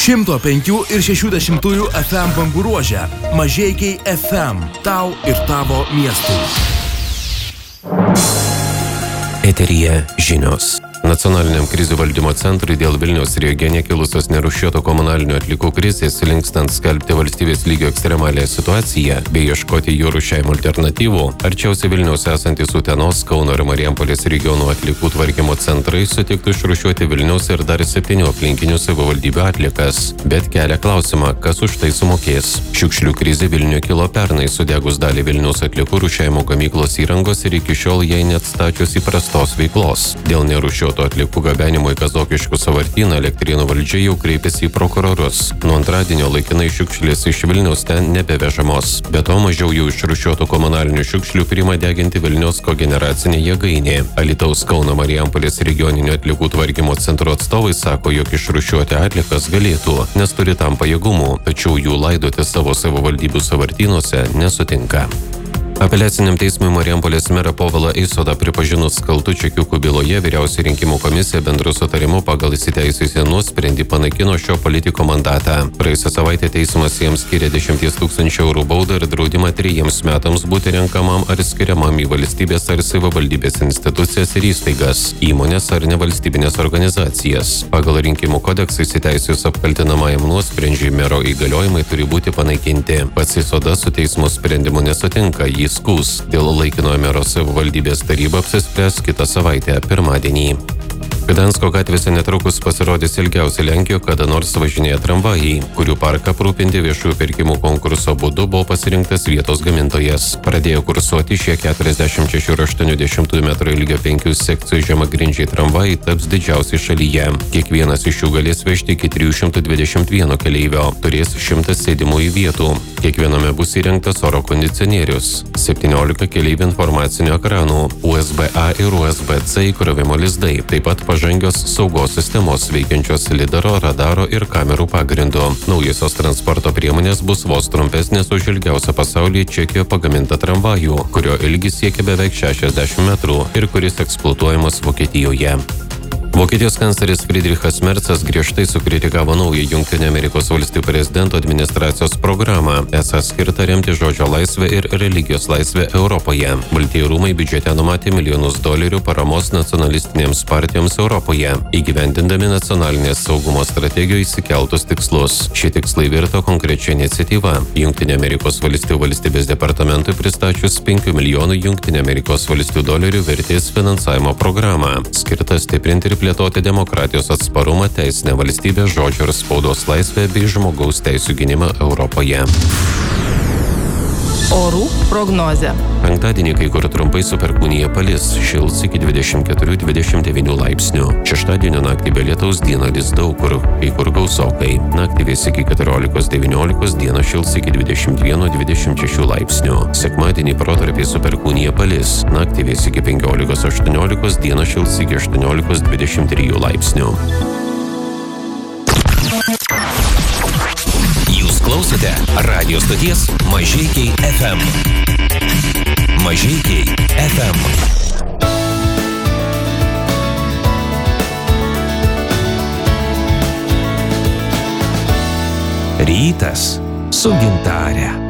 105 ir 60 FM bangų ruože. Mažeikiai FM. Tau ir tavo miestui. Eteryje žinios. Nacionaliniam krizių valdymo centrui dėl Vilniaus regione kilusios nerūšiuoto komunalinių atliekų krizės, linkstant skelbti valstybės lygio ekstremalią situaciją bei ieškoti jų rūšiavimo alternatyvų, arčiausiai Vilniaus esantis Utenos, Kauno ir Marijampolės regionų atliekų tvarkymo centrai sutiktų išrūšiuoti Vilniaus ir dar 7 aplinkinių savivaldybių atliekas, bet kelia klausimą, kas už tai sumokės. Šiukšlių krizė Vilniuje kilo pernai sudegus dalį Vilniaus atliekų rūšiavimo gamyklos įrangos ir iki šiol jai neatstačius įprastos veiklos. Dėl nerūšiuoto atliekų gabenimo į Kazokiškų sąvartyną Elektrėnų valdžia jau kreipėsi į prokurorus. Nuo antradienio laikinai šiukšlės iš Vilniaus ten nebevežamos. Be to mažiau jau išrūšiuotų komunalinių šiukšlių priima deginti Vilniaus kogeneracinė jėgainė. Alytaus, Kauno, Marijampolės regioninio atliekų tvarkymo centro atstovai sako, jog išrūšiuoti atliekas galėtų, nes turi tam pajėgumų, tačiau jų laidoti savo savivaldybių sąvartynuose nesutinka. Apeliaciniam teismui Marijampolės merą Povilą Eisodą pripažinus kaltu čekiukų byloje, Vyriausioji rinkimų komisija bendru sutarimu pagal įsiteisėjusį nuosprendį panaikino šio politiko mandatą. Praėjusią savaitę teismas jiems skyrė 10 000 eurų baudą ir draudimą 3 metams būti renkamam ar skiriamam į valstybės ar savivaldybės institucijas ir įstaigas, įmonės ar nevalstybinės organizacijas. Pagal rinkimų kodeksą įsiteisėjus apkaltinamajam nuosprendžiui mero įgaliojimai turi būti panaikinti. Pats Eisoda su teismo sprendimu nesutinka, skųs. Dėl laikinojo mero savivaldybės taryba apsispręs kitą savaitę, pirmadienį. Gdansko gatvėse netrukus pasirodys ilgiausi Lenkijoje kada nors važinėję tramvajai, kurių parką aprūpinti viešųjų pirkimų konkurso būdu buvo pasirinktas vietos gamintojas. Pradėjo kursuoti šie 46,80 m ilgio 5 sekcijų žemagrindžiai tramvajai taps didžiausiai šalyje. Kiekvienas iš jų galės vežti iki 321 keleivio, turės 100 sėdimųjų vietų. Kiekviename bus įrengtas oro kondicionierius, 17 keleivių informacinio ekranų, USB-A ir USB-C įkrovimo lizdai, taip pat pažangios saugos sistemos veikiančios lidaro, radaro ir kamerų pagrindu. Naujosios transporto priemonės bus vos trumpesnės už ilgiausią pasaulyje Čekijoje pagamintą tramvajų, kurio ilgis siekia beveik 60 metrų ir kuris eksploatuojamas Vokietijoje. Vokietijos kancleris Friedrichas Merzas griežtai sukritikavo naują Jungtinių Amerikos valstijų prezidento administracijos programą, esą skirtą remti žodžio laisvę ir religijos laisvę Europoje. Baltieji rūmai biudžete numatė milijonus dolerių paramos nacionalistinėms partijoms Europoje, įgyvendindami nacionalinės saugumo strategijoje įsikeltus tikslus. Šie tikslai virto konkrečia iniciatyva. Jungtinių Amerikos valstijų valstybės departamentui pristačius 5 milijonų Jungtinių Amerikos valstijų dolerių vertės finansavimo programą, skirtą stiprinti ir plėtoti demokratijos atsparumą, teisinę valstybę, žodžio ir spaudos laisvę bei žmogaus teisių gynimą Europoje. Orų prognozė. Penktadienį kai kur trumpai su perkūnija palis, šils iki 24-29 laipsnių. Šeštadienio naktį be lietaus, dieną lis daug kur, kai kur gausokai. Naktį vės iki 14-19, dieną šils iki 21-26 laipsnių. Sekmadienį protarpiais su perkūnija palis, naktį vės iki 15-18, dieną šils iki 18-23 laipsnių. Jūs klausote radio stoties Mažeikiai FM. Mažeikiai FM. Rytas su Gintare.